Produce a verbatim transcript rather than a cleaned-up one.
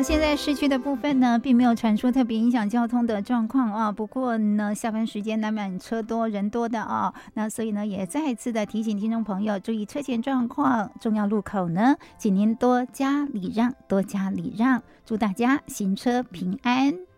现在市区的部分呢，并没有传出特别影响交通的状况啊。不过呢，下班时间难免车多人多的啊，那所以呢，也再一次的提醒听众朋友注意车前状况，重要路口呢，请您多加礼让，多加礼让，祝大家行车平安。